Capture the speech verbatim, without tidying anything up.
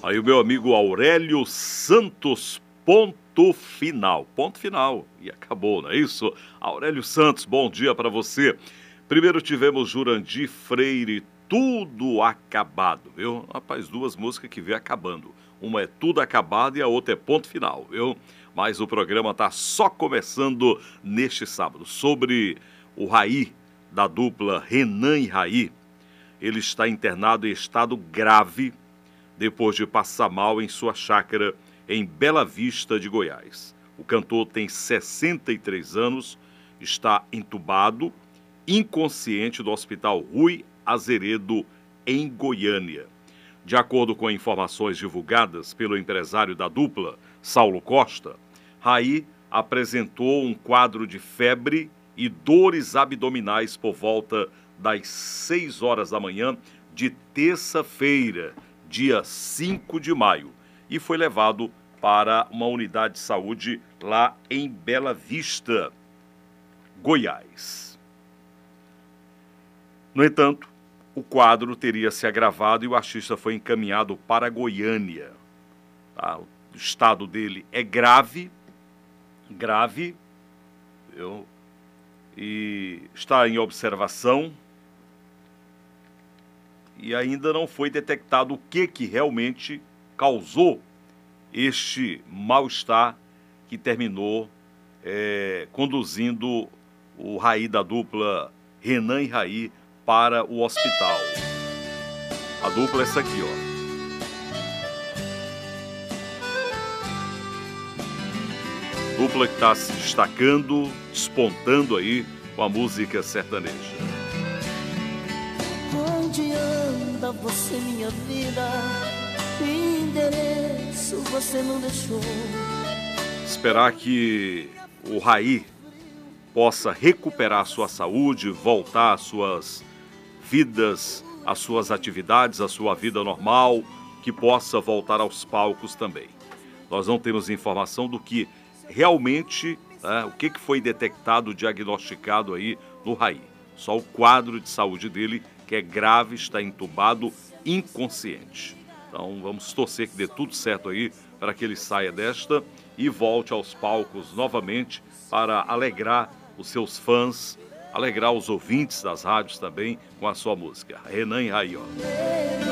Aí o meu amigo Aurélio Santos, ponto final. Ponto final. E acabou, não é isso? Aurélio Santos, bom dia para você. Primeiro tivemos Jurandir Freire, Tudo Acabado, viu? Rapaz, duas músicas que vem acabando. Uma é Tudo Acabado e a outra é Ponto Final, viu? Mas o programa está só começando neste sábado. Sobre o Raí, da dupla Renan e Raí, ele está internado em estado grave depois de passar mal em sua chácara em Bela Vista de Goiás. O cantor tem sessenta e três anos, está entubado, inconsciente do Hospital Rui Azeredo, em Goiânia. De acordo com informações divulgadas pelo empresário da dupla, Saulo Costa, Raí apresentou um quadro de febre e dores abdominais por volta das seis horas da manhã de terça-feira, dia cinco de maio, e foi levado para uma unidade de saúde lá em Bela Vista, Goiás. No entanto, o quadro teria se agravado e o artista foi encaminhado para Goiânia. Tá? O estado dele é grave, grave, viu? E está em observação. E ainda não foi detectado o que, que realmente causou este mal-estar que terminou é, conduzindo o Raí da dupla Renan e Raí para o hospital. A dupla é essa aqui, ó. Dupla que está se destacando, despontando aí com a música sertaneja. Onde anda você, minha vida? Endereço você não deixou. Esperar que o Raí possa recuperar sua saúde, voltar às suas vidas, às suas atividades, à sua vida normal, que possa voltar aos palcos também. Nós não temos informação do que realmente, né, o que que foi detectado, diagnosticado aí no Raí. Só o quadro de saúde dele, que é grave, está entubado, inconsciente. Então vamos torcer que dê tudo certo aí para que ele saia desta e volte aos palcos novamente para alegrar os seus fãs, alegrar os ouvintes das rádios também com a sua música. Renan e Raí, ó.